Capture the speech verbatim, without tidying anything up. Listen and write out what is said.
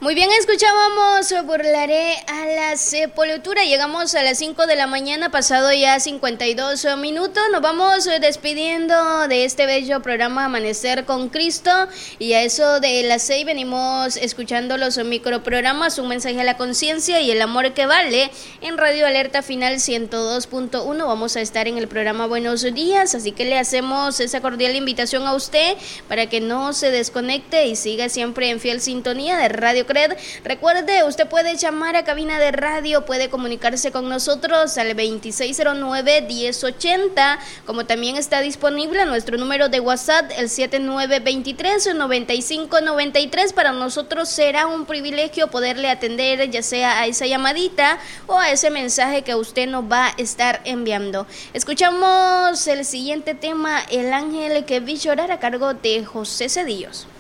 Muy bien, escuchábamos Burlaré a la Sepultura. Llegamos a las cinco de la mañana, pasado ya cincuenta y dos minutos. Nos vamos despidiendo de este bello programa Amanecer con Cristo. Y a eso de las seis venimos escuchando los microprogramas Un mensaje a la conciencia y El amor que vale en Radio Alerta Final ciento dos punto uno. Vamos a estar en el programa Buenos Días, así que le hacemos esa cordial invitación a usted para que no se desconecte y siga siempre en fiel sintonía de Radio C R E D. Recuerde, usted puede llamar a cabina de radio, puede comunicarse con nosotros al veintiséis cero nueve, diez ochenta, como también está disponible nuestro número de WhatsApp, el siete nueve dos tres, nueve cinco nueve tres. Para nosotros será un privilegio poderle atender, ya sea a esa llamadita o a ese mensaje que usted nos va a estar enviando. Escuchamos el siguiente tema, El ángel que vi llorar, a cargo de José Cedillos.